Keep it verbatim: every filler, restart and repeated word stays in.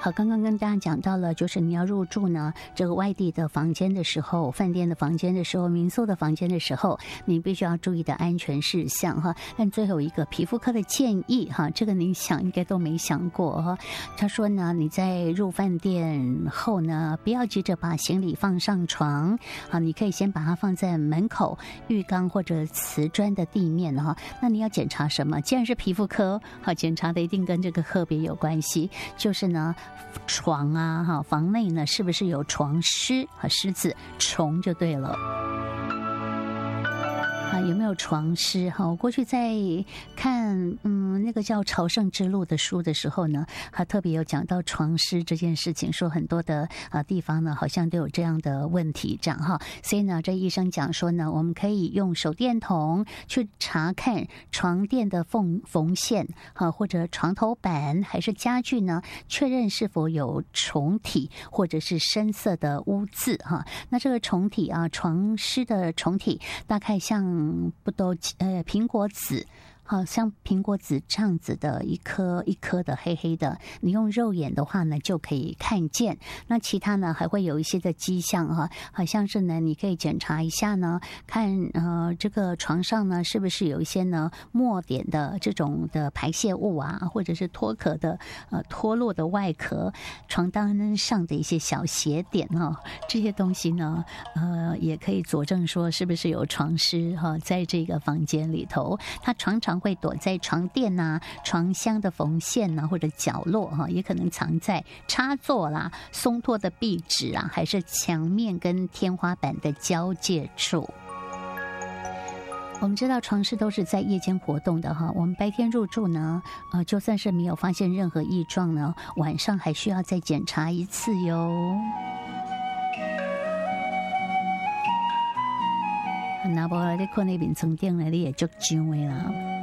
好，刚刚跟大家讲到了，就是你要入住呢这个外地的房间的时候，饭店的房间的时候，民宿的房间的时候，你必须要注意的安全事项哈。但最后一个皮肤科的建议哈，这个你想应该都没想过哈。他说呢，你在入饭店后呢，不要急着把行李放上床啊，你可以先把它放在门口浴缸或者瓷砖的地面哈。那你要检查什么？既然是皮肤科，好，检查的一定跟这个科别有关系，就是呢。床啊，哈，房内呢是不是有床虱和虱子虫就对了。啊，有没有床虱哈？我过去在看嗯那个叫《朝圣之路》的书的时候呢，还特别有讲到床虱这件事情，说很多的啊地方呢好像都有这样的问题，这样哈。所以呢，这医生讲说呢，我们可以用手电筒去查看床垫的缝缝线啊，或者床头板还是家具呢，确认是否有虫体或者是深色的污渍哈。那这个虫体啊，床虱的虫体大概像。嗯，不都呃苹果籽。好像苹果籽这样子的一颗一颗的黑黑的，你用肉眼的话呢就可以看见。那其他呢还会有一些的迹象哈，好像是呢你可以检查一下呢，看呃这个床上呢是不是有一些呢墨点的这种的排泄物啊，或者是脱壳的呃脱落的外壳，床单上的一些小血点哈，这些东西呢呃也可以佐证说是不是有床虱哈在这个房间里头，它常常会躲在床垫啊、床箱的缝线啊，或者角落哈，也可能藏在插座啦、松脱的壁纸啊，还是墙面跟天花板的交界处。我们知道床虱都是在夜间活动的哈，我们白天入住呢，呃，就算是没有发现任何异状呢，晚上还需要再检查一次哟。那无你困那边床垫呢，你也足痒的啦。